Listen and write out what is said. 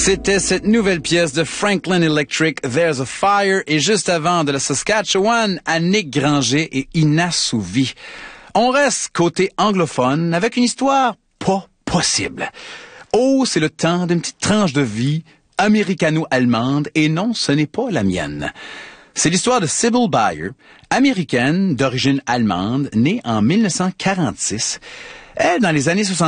C'était cette nouvelle pièce de Franklin Electric, There's a Fire, et juste avant de la Saskatchewan, Annick Granger et Inassouvi. On reste côté anglophone avec une histoire pas possible. Oh, c'est le temps d'une petite tranche de vie américano-allemande, et non, ce n'est pas la mienne. C'est l'histoire de Sybil Bayer, américaine d'origine allemande, née en 1946. Elle, dans les années 70,